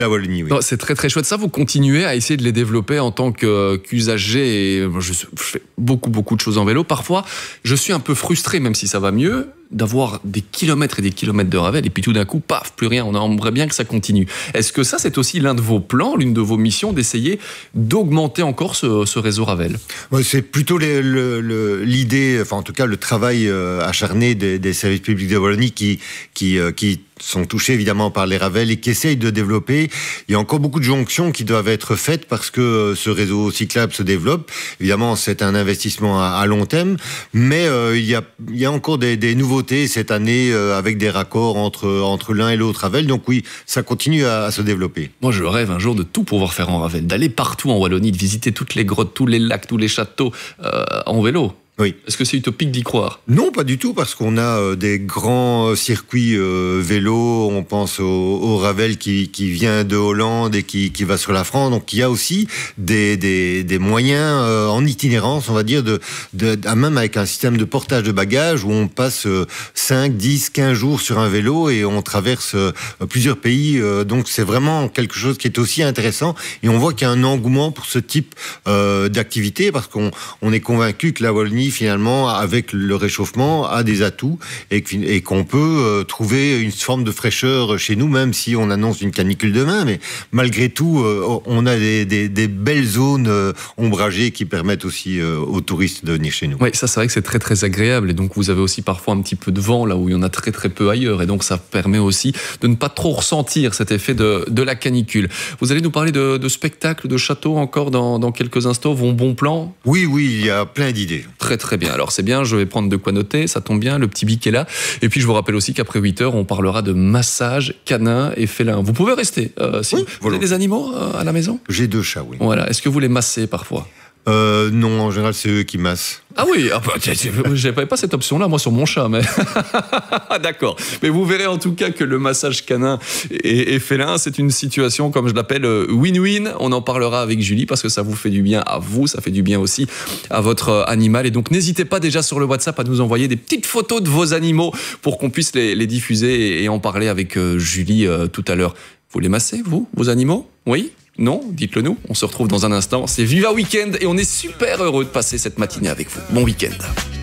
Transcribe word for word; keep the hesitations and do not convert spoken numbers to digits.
La Wallonie, oui. Non, c'est très très chouette. Ça, vous continuez à essayer de les développer en tant que, qu'usager. Et je, je fais beaucoup beaucoup de choses en vélo. Parfois, je suis un peu frustré, même si ça va mieux, d'avoir des kilomètres et des kilomètres de Ravel. Et puis tout d'un coup, paf, plus rien. On aimerait bien que ça continue. Est-ce que ça, c'est aussi l'un de vos plans, l'une de vos missions, d'essayer d'augmenter encore ce, ce réseau Ravel? Ouais, c'est plutôt les, le, le, l'idée, enfin en tout cas le travail euh, acharné des, des services publics de Wallonie qui, qui, euh, qui sont touchés évidemment par les Ravel et qui essayent de développer. Il y a encore beaucoup de jonctions qui doivent être faites parce que ce réseau cyclable se développe. Évidemment, c'est un investissement à, à long terme, mais euh, il, y a, il y a encore des, des nouveautés cette année euh, avec des raccords entre, entre l'un et l'autre Ravel. Donc oui, ça continue à, à se développer. Moi, je rêve un jour de tout pouvoir faire en Ravel, d'aller partout en Wallonie, de visiter toutes les grottes, tous les lacs, tous les châteaux euh, en vélo. Oui. Est-ce que c'est utopique d'y croire? Non, pas du tout, parce qu'on a euh, des grands circuits euh, vélo. On pense au, au Ravel qui, qui vient de Hollande et qui, qui va sur la France. Donc, il y a aussi des, des, des moyens euh, en itinérance, on va dire, de, de, de, même avec un système de portage de bagages où on passe euh, cinq, dix, quinze jours sur un vélo et on traverse euh, plusieurs pays. Euh, donc, c'est vraiment quelque chose qui est aussi intéressant. Et on voit qu'il y a un engouement pour ce type euh, d'activité parce qu'on on est convaincu que la Wallonie, finalement, avec le réchauffement, a des atouts et qu'on peut euh, trouver une forme de fraîcheur chez nous, même si on annonce une canicule demain. Mais malgré tout, euh, on a des, des, des belles zones euh, ombragées qui permettent aussi euh, aux touristes de venir chez nous. Oui, ça c'est vrai que c'est très très agréable. Et donc vous avez aussi parfois un petit peu de vent là où il y en a très très peu ailleurs. Et donc ça permet aussi de ne pas trop ressentir cet effet de, de la canicule. Vous allez nous parler de, de spectacles, de châteaux encore dans, dans quelques instants. Vos bons plans? Oui, oui, il y a plein d'idées. Très très bien. Alors c'est bien, je vais prendre de quoi noter, ça tombe bien, le petit bic est là. Et puis je vous rappelle aussi qu'après huit heures, on parlera de massage canin et félin. Vous pouvez rester. Euh, si oui, vous voilà. avez des animaux euh, à la maison? J'ai deux chats, oui. Voilà. Est-ce que vous les massez parfois? Euh, non, en général, c'est eux qui massent. Ah oui, ah bah, j'avais pas cette option-là, moi, sur mon chat, mais... D'accord. Mais vous verrez en tout cas que le massage canin et, et félin, c'est une situation, comme je l'appelle, win-win. On en parlera avec Julie, parce que ça vous fait du bien à vous, ça fait du bien aussi à votre animal. Et donc, n'hésitez pas déjà sur le WhatsApp à nous envoyer des petites photos de vos animaux pour qu'on puisse les, les diffuser et, et en parler avec euh, Julie euh, tout à l'heure. Vous les massez, vous, vos animaux? Oui? Non? Dites-le nous. On se retrouve dans un instant. C'est Viva Weekend et on est super heureux de passer cette matinée avec vous. Bon week-end.